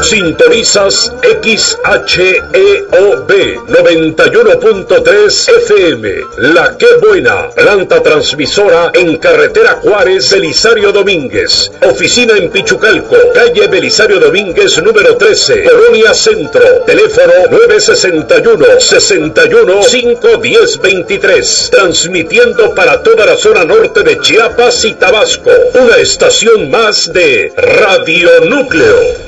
Sintonizas XHEOB 91.3 FM, La Qué Buena, planta transmisora en carretera Juárez, Belisario Domínguez, oficina en Pichucalco, calle Belisario Domínguez número 13, Colonia Centro, teléfono 961-61-510-23, transmitiendo para toda la zona norte de Chiapas y Tabasco, una estación más de Radio Núcleo.